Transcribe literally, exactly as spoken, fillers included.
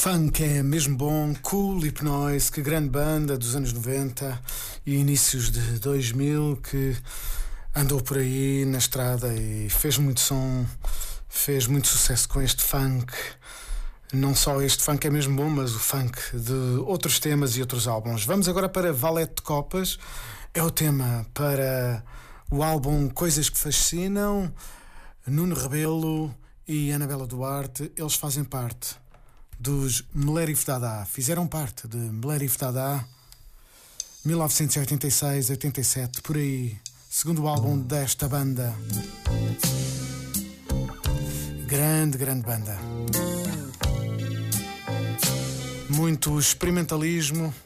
Funk é mesmo bom, Cool Hypnosis, que grande banda dos anos noventa e inícios de dois mil, que andou por aí na estrada e fez muito som, fez muito sucesso com este funk. Não só este funk é mesmo bom, mas o funk de outros temas e outros álbuns. Vamos agora para Valete de Copas, é o tema para o álbum Coisas que Fascinam. Nuno Rebelo e Anabela Duarte, eles fazem parte dos Melerif Dada, fizeram parte de Melerif Dada mil novecentos e oitenta e seis, oitenta e sete, por aí, segundo álbum desta banda. Grande, grande banda. Muito experimentalismo,